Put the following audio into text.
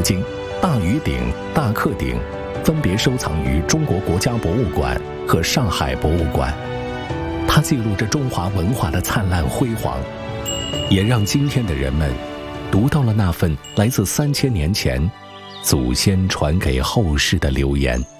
今，大禹鼎、大克鼎分别收藏于中国国家博物馆和上海博物馆。它记录着中华文化的灿烂辉煌，也让今天的人们读到了那份来自3000年前祖先传给后世的留言。